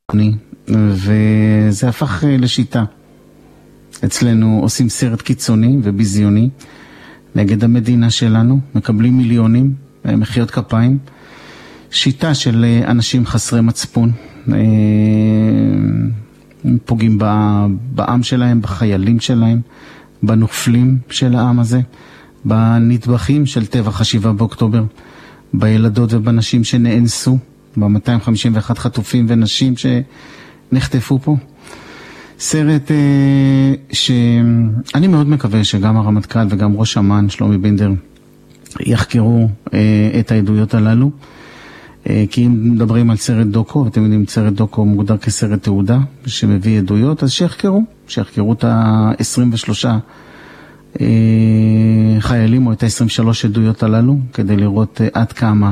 וזה הפך לשיטה. אצלנו עושים סרט קיצוני וביזיוני נגד המדינה שלנו, מקבלים מיליונים, מחיאות כפיים, שיטה של אנשים חסרי מצפון, פוגעים בעם שלהם, בחיילים שלהם, בנופלים של העם הזה, בנטבחים של טבח 7 באוקטובר, בילדות ובנשים שנאנסו, ב-251 חטופים ונשים שנחטפו פה. סרט שאני מאוד מקווה שגם הרמטכ"ל וגם ראש אמ"ן שלומי בינדר יחקרו את העדויות הללו, כי אם מדברים על סרט דוקו, ואתם יודעים, סרט דוקו מוגדר כסרט תעודה שמביא עדויות, אז שיחקרו את ה-23 חיילים או את ה-23 עדויות הללו, כדי לראות עד כמה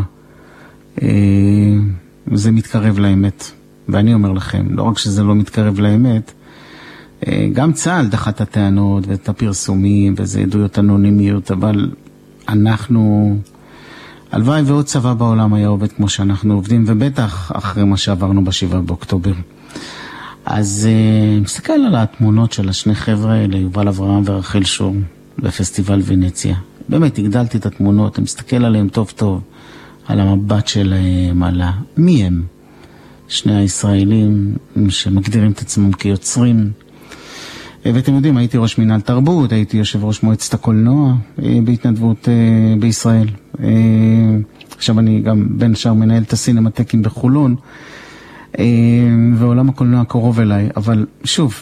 זה מתקרב לאמת. ואני אומר לכם, לא רק שזה לא מתקרב לאמת, גם צה"ל דחה את הטענות ואת הפרסומים וזה עדויות אנונימיות, אבל אנחנו, הלוואי ועוד צבא בעולם היה עובד כמו שאנחנו עובדים, ובטח אחרי מה שעברנו ב7 באוקטובר. אז מסתכל על התמונות של השני חבר'ה האלה, יובל אברהם ורחל שור, בפסטיבל ונציה. באמת הגדלתי את התמונות, אני מסתכל עליהם טוב טוב, על המבט שלהם, על מי הם. שני הישראלים שמגדירים את עצמם כיוצרים. ואתם יודעים, הייתי ראש מינהל תרבות, הייתי יושב ראש מועצת הקולנוע בהתנדבות בישראל. עכשיו אני גם בין השאר מנהל את הסינמטקים בחולון, ועולם הקולנוע קרוב אליי, אבל שוב,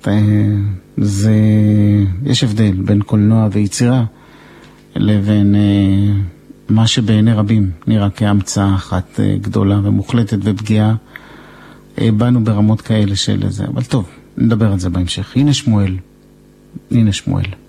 יש הבדל בין קולנוע ויצירה לבין מה שבעיני רבים נראה כהמצאה אחת גדולה ומוחלטת ופגיעה בנו ברמות כאלה של זה. אבל טוב, נדבר על זה בהמשך. הנה שמואל.